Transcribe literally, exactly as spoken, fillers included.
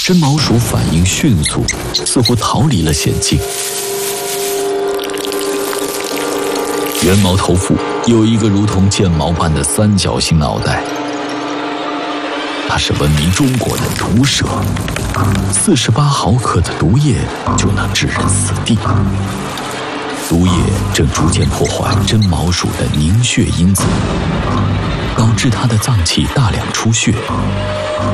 真毛鼠反应迅速，似乎逃离了险境。原毛头腹有一个如同剑矛般的三角形脑袋，它是闻名中国的毒蛇，四十八毫克的毒液就能致人死地。毒液正逐渐破坏真毛鼠的凝血因子，导致它的脏器大量出血，